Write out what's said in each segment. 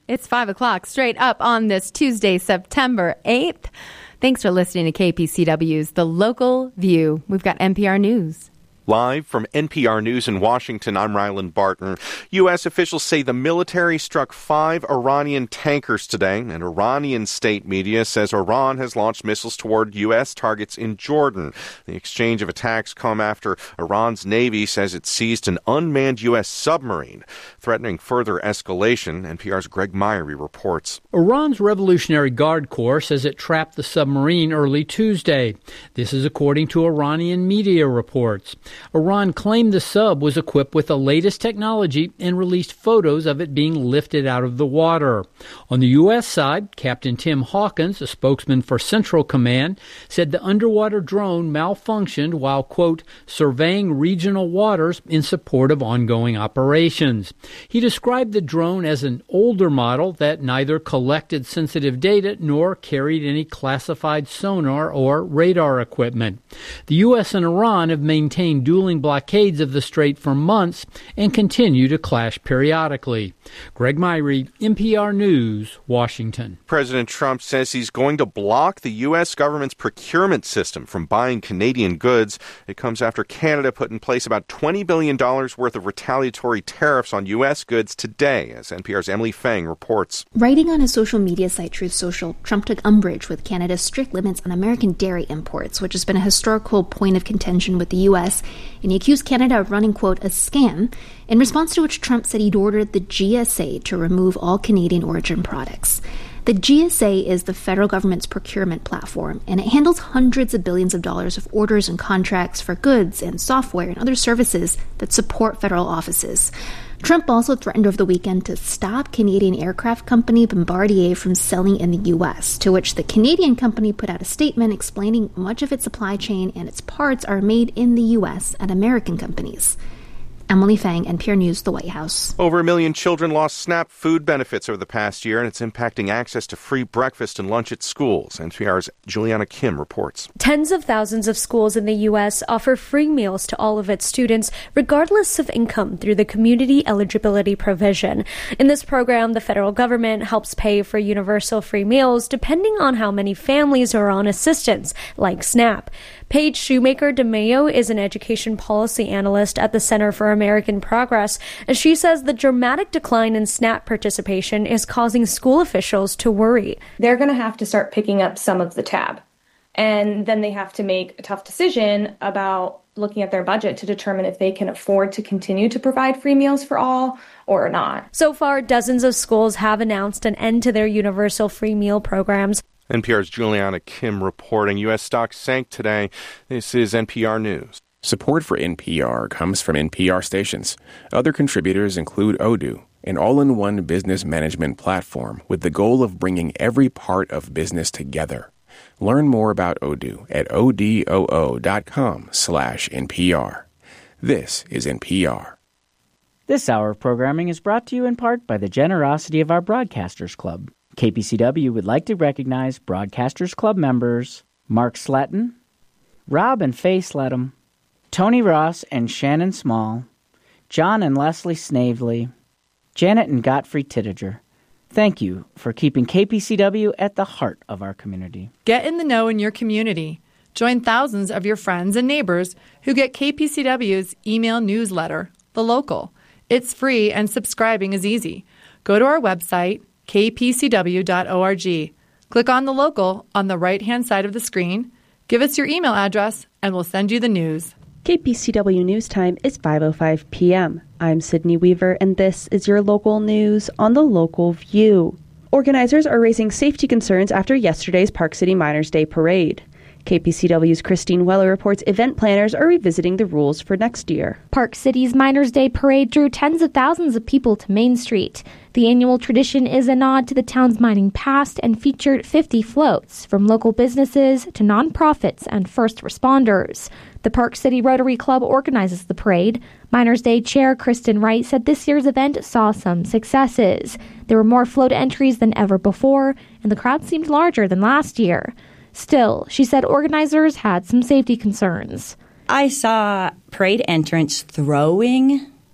It's 5 o'clock straight up on this Tuesday, September 8th. Thanks for listening to KPCW's The Local View. We've got NPR News. Live from NPR News in Washington, I'm Ryland Barton. U.S. officials say the military struck 5 Iranian tankers today, and Iranian state media says Iran has launched missiles toward U.S. targets in Jordan. The exchange of attacks come after Iran's Navy says it seized an unmanned U.S. submarine, threatening further escalation. NPR's Greg Myrie reports. Iran's Revolutionary Guard Corps says it trapped the submarine early Tuesday. This is according to Iranian media reports. Iran claimed the sub was equipped with the latest technology and released photos of it being lifted out of the water. On the U.S. side, Captain Tim Hawkins, a spokesman for Central Command, said the underwater drone malfunctioned while, quote, surveying regional waters in support of ongoing operations. He described the drone as an older model that neither collected sensitive data nor carried any classified sonar or radar equipment. The U.S. and Iran have maintained dueling blockades of the strait for months and continue to clash periodically. Greg Myrie, NPR News, Washington. President Trump says he's going to block the U.S. government's procurement system from buying Canadian goods. It comes after Canada put in place about $20 billion worth of retaliatory tariffs on U.S. goods today, as NPR's Emily Fang reports. Writing on his social media site Truth Social, Trump took umbrage with Canada's strict limits on American dairy imports, which has been a historical point of contention with the U.S., and he accused Canada of running, quote, a scam, in response to which Trump said he'd ordered the GSA to remove all Canadian origin products. The GSA is the federal government's procurement platform, and it handles hundreds of billions of dollars of orders and contracts for goods and software and other services that support federal offices. Trump also threatened over the weekend to stop Canadian aircraft company Bombardier from selling in the U.S., to which the Canadian company put out a statement explaining much of its supply chain and its parts are made in the U.S. at American companies. Emily Fang, NPR News, the White House. Over 1 million children lost SNAP food benefits over the past year, and it's impacting access to free breakfast and lunch at schools. NPR's Juliana Kim reports. Tens of thousands of schools in the U.S. offer free meals to all of its students, regardless of income, through the Community Eligibility Provision. In this program, the federal government helps pay for universal free meals depending on how many families are on assistance, like SNAP. Paige Shoemaker DeMayo is an education policy analyst at the Center for American Progress, and she says the dramatic decline in SNAP participation is causing school officials to worry. They're going to have to start picking up some of the tab, and then they have to make a tough decision about looking at their budget to determine if they can afford to continue to provide free meals for all or not. So far, dozens of schools have announced an end to their universal free meal programs. NPR's Juliana Kim reporting. U.S. stocks sank today. This is NPR News. Support for NPR comes from NPR stations. Other contributors include Odoo, an all-in-one business management platform with the goal of bringing every part of business together. Learn more about Odoo at odoo.com/NPR. This is NPR. This hour of programming is brought to you in part by the generosity of our Broadcasters Club. KPCW would like to recognize Broadcasters Club members Mark Sletton, Rob and Faye Sletton, Tony Ross and Shannon Small, John and Leslie Snavely, Janet and Godfrey Tittiger. Thank you for keeping KPCW at the heart of our community. Get in the know in your community. Join thousands of your friends and neighbors who get KPCW's email newsletter, The Local. It's free and subscribing is easy. Go to our website, kpcw.org. Click on The Local on the right-hand side of the screen. Give us your email address, and we'll send you the news. KPCW News Time is 5:05 p.m. I'm Sydney Weaver, and this is your local news on The Local View. Organizers are raising safety concerns after yesterday's Park City Miners' Day parade. KPCW's Christine Weller reports event planners are revisiting the rules for next year. Park City's Miners' Day parade drew tens of thousands of people to Main Street. The annual tradition is a nod to the town's mining past and featured 50 floats from local businesses to nonprofits and first responders. The Park City Rotary Club organizes the parade. Miners' Day Chair Kristen Wright said this year's event saw some successes. There were more float entries than ever before, and the crowd seemed larger than last year. Still, she said organizers had some safety concerns. I saw parade entrants throwing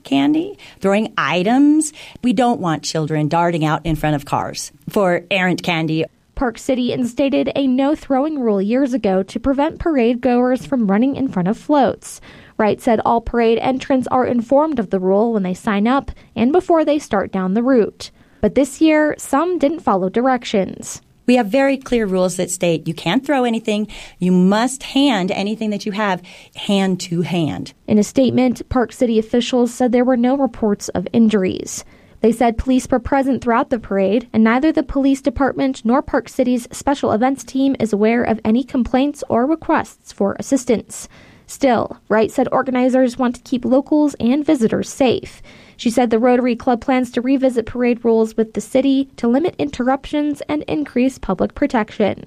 candy, throwing items. We don't want children darting out in front of cars for errant candy. Park City instated a no-throwing rule years ago to prevent parade goers from running in front of floats. Wright said all parade entrants are informed of the rule when they sign up and before they start down the route. But this year, some didn't follow directions. We have very clear rules that state you can't throw anything. You must hand anything that you have hand to hand. In a statement, Park City officials said there were no reports of injuries. They said police were present throughout the parade, and neither the police department nor Park City's special events team is aware of any complaints or requests for assistance. Still, Wright said organizers want to keep locals and visitors safe. She said the Rotary Club plans to revisit parade rules with the city to limit interruptions and increase public protection.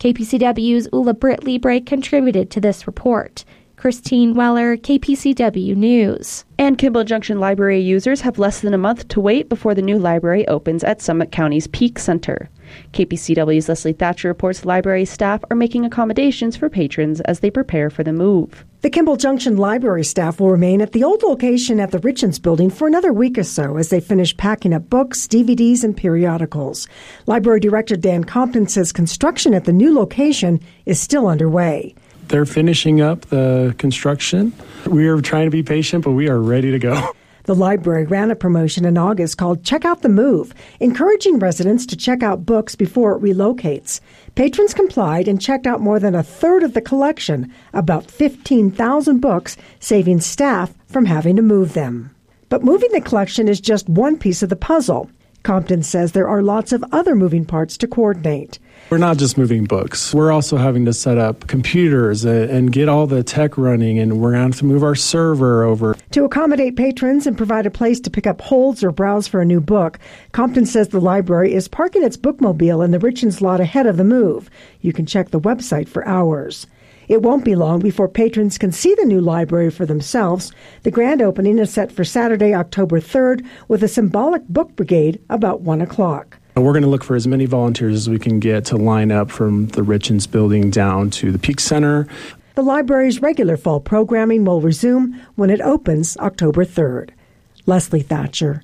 KPCW's Ula-Britt Libre contributed to this report. Christine Weller, KPCW News. And Kimball Junction Library users have less than a month to wait before the new library opens at Summit County's Peak Center. KPCW's Leslie Thatcher reports library staff are making accommodations for patrons as they prepare for the move. The Kimball Junction Library staff will remain at the old location at the Richens Building for another week or so as they finish packing up books, DVDs, and periodicals. Library Director Dan Compton says construction at the new location is still underway. They're finishing up the construction. We are trying to be patient, but we are ready to go. The library ran a promotion in August called Check Out the Move, encouraging residents to check out books before it relocates. Patrons complied and checked out more than a third of the collection, about 15,000 books, saving staff from having to move them. But moving the collection is just one piece of the puzzle. Compton says there are lots of other moving parts to coordinate. We're not just moving books. We're also having to set up computers and get all the tech running, and we're going to have to move our server over. To accommodate patrons and provide a place to pick up holds or browse for a new book, Compton says the library is parking its bookmobile in the Richens lot ahead of the move. You can check the website for hours. It won't be long before patrons can see the new library for themselves. The grand opening is set for Saturday, October 3rd, with a symbolic book brigade about 1 o'clock. We're going to look for as many volunteers as we can get to line up from the Richens Building down to the Peak Center. The library's regular fall programming will resume when it opens October 3rd. Leslie Thatcher,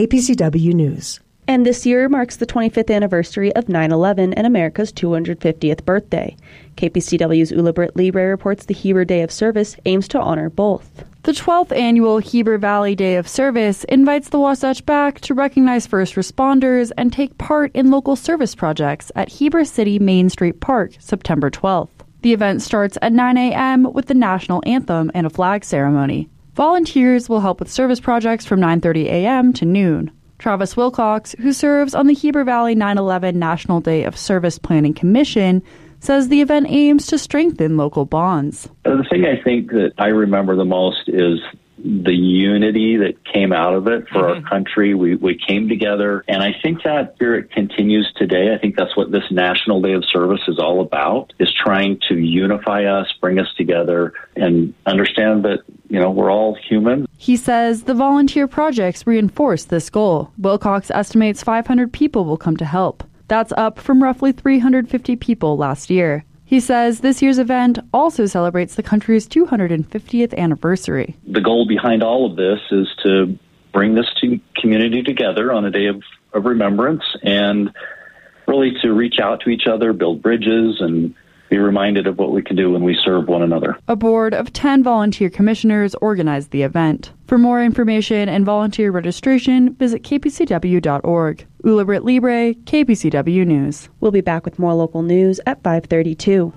KPCW News. And this year marks the 25th anniversary of 9/11 and America's 250th birthday. KPCW's Ula-Britt Libre reports the Heber Day of Service aims to honor both. The 12th annual Heber Valley Day of Service invites the Wasatch back to recognize first responders and take part in local service projects at Heber City Main Street Park, September 12th. The event starts at 9 a.m. with the national anthem and a flag ceremony. Volunteers will help with service projects from 9:30 a.m. to noon. Travis Wilcox, who serves on the Heber Valley 9/11 National Day of Service Planning Commission, says the event aims to strengthen local bonds. The thing I think that I remember the most is the unity that came out of it for our country. We came together, and I think that spirit continues today. I think that's what this National Day of Service is all about, is trying to unify us, bring us together, and understand that, we're all human. He says the volunteer projects reinforce this goal. Wilcox estimates 500 people will come to help. That's up from roughly 350 people last year. He says this year's event also celebrates the country's 250th anniversary. The goal behind all of this is to bring this community together on a day of remembrance and really to reach out to each other, build bridges, and be reminded of what we can do when we serve one another. A board of 10 volunteer commissioners organized the event. For more information and volunteer registration, visit kpcw.org. Ula-Britt Libre, KPCW News. We'll be back with more local news at 5:32.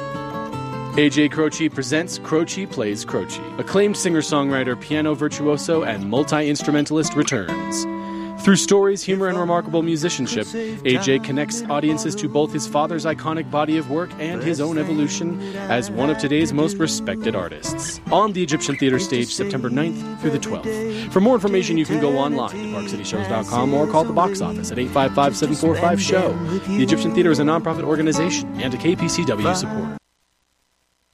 AJ Croce presents Croce Plays Croce. Acclaimed singer-songwriter, piano virtuoso, and multi-instrumentalist returns. Through stories, humor, and remarkable musicianship, AJ connects audiences to both his father's iconic body of work and his own evolution as one of today's most respected artists. On the Egyptian Theater stage, September 9th through the 12th. For more information, you can go online to parkcityshows.com or call the box office at 855-745-SHOW. The Egyptian Theater is a nonprofit organization and a KPCW supporter.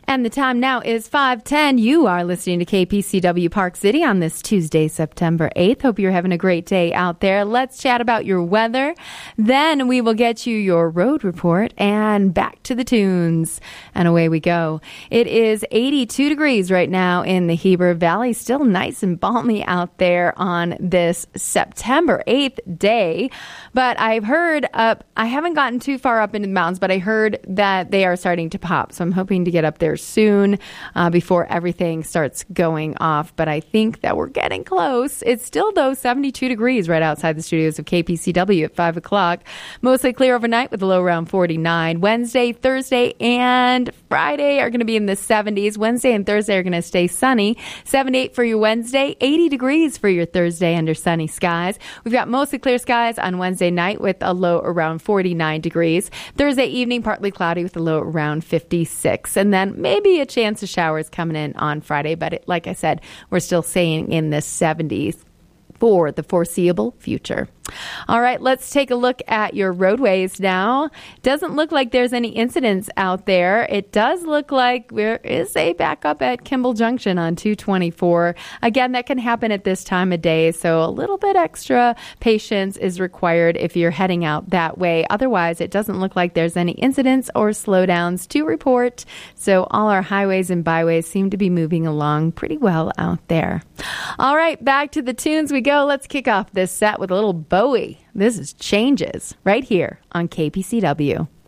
And the time now is 5:10. You are listening to KPCW Park City on this Tuesday, September 8th. Hope you're having a great day out there. Let's chat about your weather. Then we will get you your road report and back to the tunes. And away we go. It is 82 degrees right now in the Heber Valley. Still nice and balmy out there on this September 8th day. But I've heard I haven't gotten too far up into the mountains, but I heard that they are starting to pop. So I'm hoping to get up there soon before everything starts going off. But I think that we're getting close. It's still, though, 72 degrees right outside the studios of KPCW at 5 o'clock. Mostly clear overnight with a low around 49. Wednesday, Thursday, and Friday are going to be in the 70s. Wednesday and Thursday are going to stay sunny. 78 for your Wednesday, 80 degrees for your Thursday under sunny skies. We've got mostly clear skies on Wednesday night with a low around 49 degrees. Thursday evening, partly cloudy with a low around 56. And then maybe a chance of showers coming in on Friday. But like I said, we're still staying in the 70s for the foreseeable future. All right, let's take a look at your roadways now. Doesn't look like there's any incidents out there. It does look like there is a backup at Kimball Junction on 224. Again, that can happen at this time of day, so a little bit extra patience is required if you're heading out that way. Otherwise, it doesn't look like there's any incidents or slowdowns to report. So all our highways and byways seem to be moving along pretty well out there. All right, back to the tunes we go. Let's kick off this set with a little Bowie. This is Changes right here on KPCW.